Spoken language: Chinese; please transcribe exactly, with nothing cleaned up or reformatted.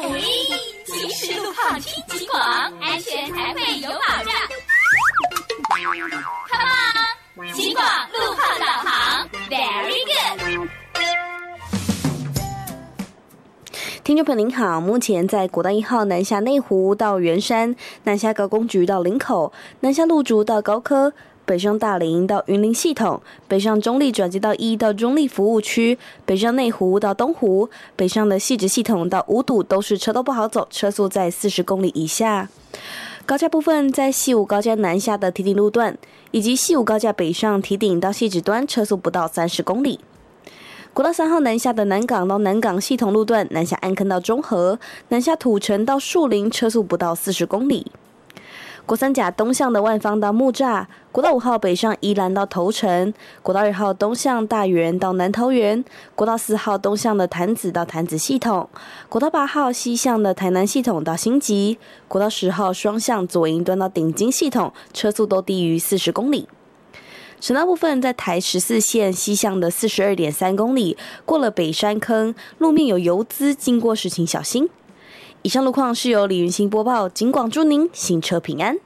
哎，行驶路况听警广，安全才会有保障。Come on， 警广路况导航 ，Very good。 听众朋友您好，目前在国道一号南下内湖到圆山，南下高工局到林口，南下路竹到高科，北上大林到云林系统，北上中立转接到一到中立服务区，北上内湖到东湖，北上的汐止系统到五堵都是车都不好走，车速在四十公里以下。高架部分，在西武高架南下的堤顶路段，以及西武高架北上堤顶到汐止端，车速不到三十公里。国道三号南下的南港到南港系统路段，南下安坑到中和，南下土城到树林，车速不到四十公里。国三甲东向的万芳到木栅，国道五号北上宜兰到头城，国道二号东向大园到南桃园，国道四号东向的潭子到潭子系统，国道八号西向的台南系统到新集，国道十号双向左营端到顶金系统，车速都低于四十公里。省道部分，在台十四线西向的 四十二点三公里，过了北山坑，路面有油资，经过时请小心。以上路况是由李云兴播报，警广祝您行车平安。